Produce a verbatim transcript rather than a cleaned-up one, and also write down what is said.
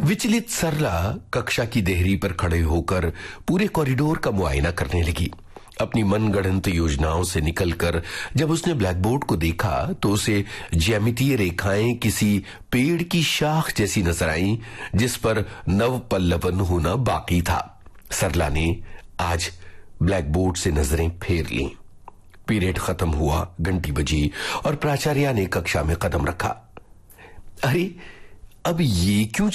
विचलित सरला कक्षा की देहरी पर खड़े होकर पूरे कॉरिडोर का मुआयना करने लगी। अपनी मनगढ़ंत योजनाओं से निकलकर जब उसने ब्लैक बोर्ड को देखा तो उसे ज्यामितीय रेखाएं किसी पेड़ की शाख जैसी नजर आईं, जिस पर नव पल्लवन होना बाकी था। सरला ने आज ब्लैक बोर्ड से नजरें फेर लीं। पीरियड खत्म हुआ, घंटी बजी और प्राचार्य ने कक्षा में कदम रखा। अरे अब ये क्यों